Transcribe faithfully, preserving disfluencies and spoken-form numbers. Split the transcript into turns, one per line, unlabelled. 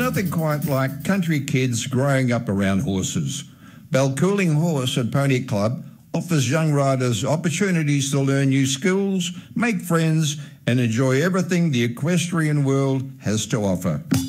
nothing quite like country kids growing up around horses. Balcooling Horse and Pony Club offers young riders opportunities to learn new skills, make friends, and enjoy everything the equestrian world has to offer.